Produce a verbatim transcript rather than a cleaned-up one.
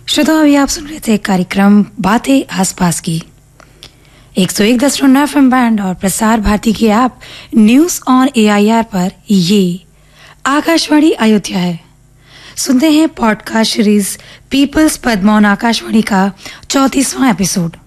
श्रोताओं, अभी आप सुन रहे थे कार्यक्रम बातें आसपास की एक सौ एक दशमलव एफ एम बैंड और प्रसार भारती की app news on A I R पर। ये आकाशवाणी अयोध्या है। सुनते हैं podcast series peoples Padma on Akashvani का चौंतीसवां एपिसोड।